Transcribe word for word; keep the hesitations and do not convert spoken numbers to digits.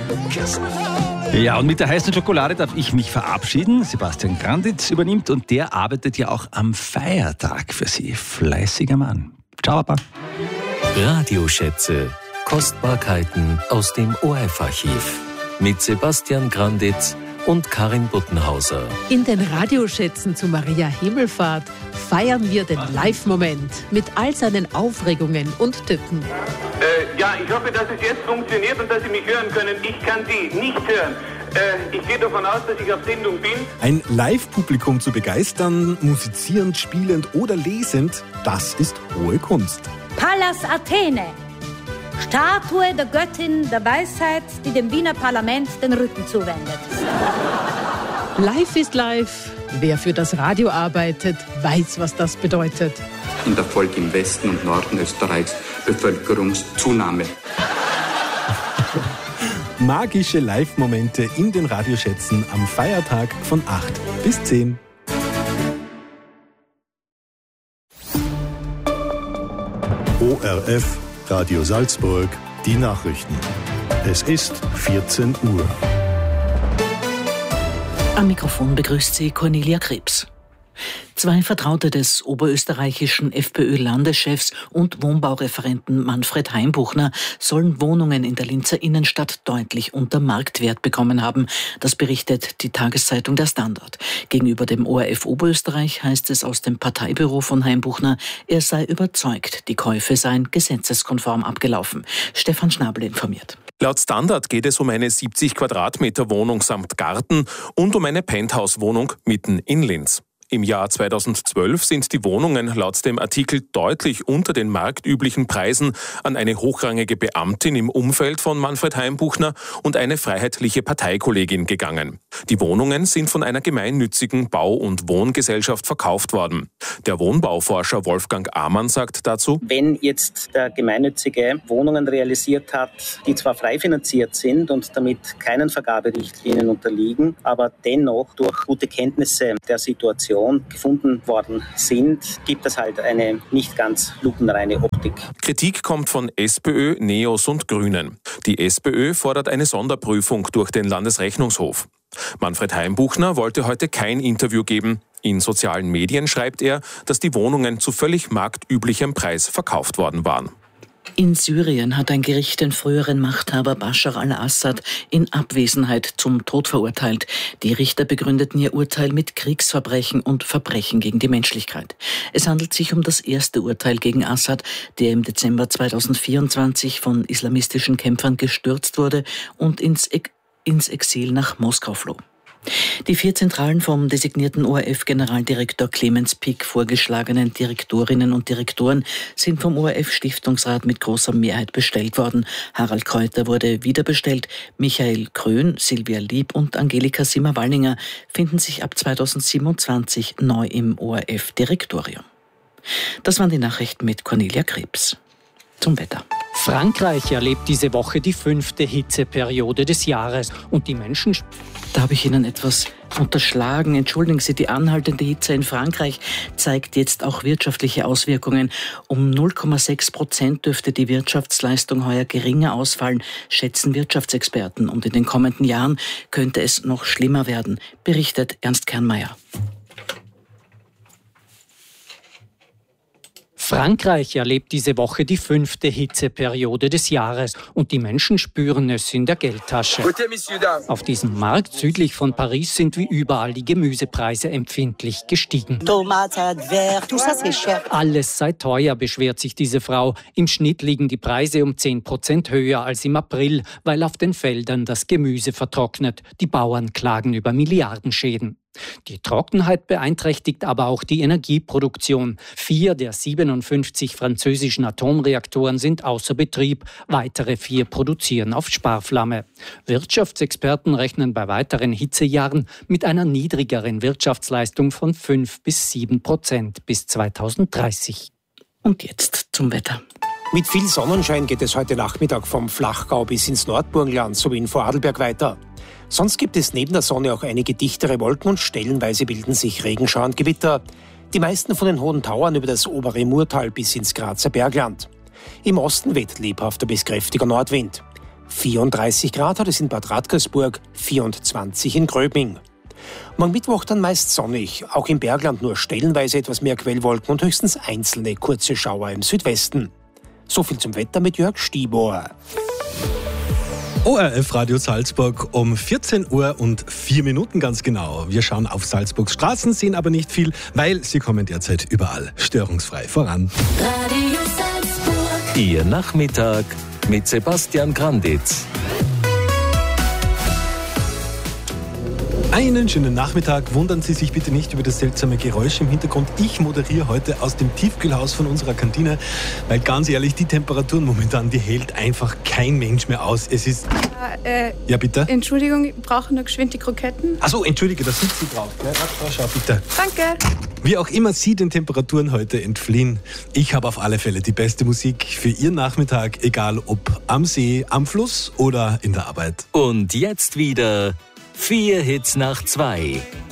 Ja, und mit der heißen Schokolade darf ich mich verabschieden. Sebastian Granditz übernimmt und der arbeitet ja auch am Feiertag für Sie. Fleißiger Mann. Ciao, Papa. Radioschätze. Kostbarkeiten aus dem O R F-Archiv. Mit Sebastian Granditz und Karin Buttenhauser. In den Radioschätzen zu Maria Himmelfahrt feiern wir den Live-Moment mit all seinen Aufregungen und Tücken. Äh, ja, ich hoffe, dass es jetzt funktioniert und dass Sie mich hören können. Ich kann Sie nicht hören. Äh, ich gehe davon aus, dass ich auf Sendung bin. Ein Live-Publikum zu begeistern, musizierend, spielend oder lesend, das ist hohe Kunst. Pallas Athene, Statue der Göttin der Weisheit, die dem Wiener Parlament den Rücken zuwendet. Live ist live. Wer für das Radio arbeitet, weiß, was das bedeutet. In der Folge im Westen und Norden Österreichs Bevölkerungszunahme. Magische Live-Momente in den Radioschätzen am Feiertag von acht bis zehn. O R F, Radio Salzburg, die Nachrichten. Es ist vierzehn Uhr. Am Mikrofon begrüßt sie Cornelia Krebs. Zwei Vertraute des oberösterreichischen FPÖ-Landeschefs und Wohnbaureferenten Manfred Heimbuchner sollen Wohnungen in der Linzer Innenstadt deutlich unter Marktwert bekommen haben. Das berichtet die Tageszeitung Der Standard. Gegenüber dem O R F Oberösterreich heißt es aus dem Parteibüro von Heimbuchner, er sei überzeugt, die Käufe seien gesetzeskonform abgelaufen. Stefan Schnabel informiert. Laut Standard geht es um eine siebzig Quadratmeter Wohnung samt Garten und um eine Penthouse-Wohnung mitten in Linz. Im Jahr zweitausendzwölf sind die Wohnungen laut dem Artikel deutlich unter den marktüblichen Preisen an eine hochrangige Beamtin im Umfeld von Manfred Heimbuchner und eine freiheitliche Parteikollegin gegangen. Die Wohnungen sind von einer gemeinnützigen Bau- und Wohngesellschaft verkauft worden. Der Wohnbauforscher Wolfgang Amann sagt dazu: Wenn jetzt der Gemeinnützige Wohnungen realisiert hat, die zwar frei finanziert sind und damit keinen Vergaberichtlinien unterliegen, aber dennoch durch gute Kenntnisse der Situation gefunden worden sind, gibt es halt eine nicht ganz lupenreine Optik. Kritik kommt von SPÖ, Neos und Grünen. Die SPÖ fordert eine Sonderprüfung durch den Landesrechnungshof. Manfred Heimbuchner wollte heute kein Interview geben. In sozialen Medien schreibt er, dass die Wohnungen zu völlig marktüblichem Preis verkauft worden waren. In Syrien hat ein Gericht den früheren Machthaber Bashar al-Assad in Abwesenheit zum Tod verurteilt. Die Richter begründeten ihr Urteil mit Kriegsverbrechen und Verbrechen gegen die Menschlichkeit. Es handelt sich um das erste Urteil gegen Assad, der im Dezember zweitausendvierundzwanzig von islamistischen Kämpfern gestürzt wurde und ins, Ex- ins Exil nach Moskau floh. Die vier Zentralen vom designierten O R F-Generaldirektor Clemens Pick vorgeschlagenen Direktorinnen und Direktoren sind vom O R F-Stiftungsrat mit großer Mehrheit bestellt worden. Harald Kräuter wurde wiederbestellt. Michael Krön, Silvia Lieb und Angelika Simmer-Wallinger finden sich ab zweitausendsiebenundzwanzig neu im O R F-Direktorium. Das waren die Nachrichten mit Cornelia Krebs. Zum Wetter. Frankreich erlebt diese Woche die fünfte Hitzeperiode des Jahres und die Menschen... Da habe ich Ihnen etwas unterschlagen. Entschuldigen Sie, die anhaltende Hitze in Frankreich zeigt jetzt auch wirtschaftliche Auswirkungen. Um null Komma sechs Prozent dürfte die Wirtschaftsleistung heuer geringer ausfallen, schätzen Wirtschaftsexperten. Und in den kommenden Jahren könnte es noch schlimmer werden, berichtet Ernst Kernmeier. Frankreich erlebt diese Woche die fünfte Hitzeperiode des Jahres und die Menschen spüren es in der Geldtasche. Auf diesem Markt südlich von Paris sind wie überall die Gemüsepreise empfindlich gestiegen. Alles sei teuer, beschwert sich diese Frau. Im Schnitt liegen die Preise um zehn Prozent höher als im April, weil auf den Feldern das Gemüse vertrocknet. Die Bauern klagen über Milliardenschäden. Die Trockenheit beeinträchtigt aber auch die Energieproduktion. Vier der siebenundfünfzig französischen Atomreaktoren sind außer Betrieb. Weitere vier produzieren auf Sparflamme. Wirtschaftsexperten rechnen bei weiteren Hitzejahren mit einer niedrigeren Wirtschaftsleistung von fünf bis sieben Prozent bis zweitausenddreißig. Und jetzt zum Wetter. Mit viel Sonnenschein geht es heute Nachmittag vom Flachgau bis ins Nordburgenland sowie in Vorarlberg weiter. Sonst gibt es neben der Sonne auch einige dichtere Wolken und stellenweise bilden sich Regenschauer und Gewitter. Die meisten von den hohen Tauern über das obere Murtal bis ins Grazer Bergland. Im Osten weht lebhafter bis kräftiger Nordwind. vierunddreißig Grad hat es in Bad Radkersburg, vierundzwanzig in Gröbing. Morgen Mittwoch dann meist sonnig, auch im Bergland nur stellenweise etwas mehr Quellwolken und höchstens einzelne kurze Schauer im Südwesten. So viel zum Wetter mit Jörg Stibor. O R F Radio Salzburg um vierzehn Uhr und vier Minuten ganz genau. Wir schauen auf Salzburgs Straßen, sehen aber nicht viel, weil sie kommen derzeit überall störungsfrei voran. Radio Salzburg. Ihr Nachmittag mit Sebastian Granditz. Einen schönen Nachmittag. Wundern Sie sich bitte nicht über das seltsame Geräusch im Hintergrund. Ich moderiere heute aus dem Tiefkühlhaus von unserer Kantine, weil ganz ehrlich, die Temperaturen momentan, die hält einfach kein Mensch mehr aus. Es ist... Äh, ja, bitte? Entschuldigung, ich brauche noch geschwind die Kroketten. Achso, entschuldige, da sind Sie drauf. Ja, ja, schau, bitte. Danke. Wie auch immer Sie den Temperaturen heute entfliehen, ich habe auf alle Fälle die beste Musik für Ihren Nachmittag, egal ob am See, am Fluss oder in der Arbeit. Und jetzt wieder... Vier Hits nach zwei.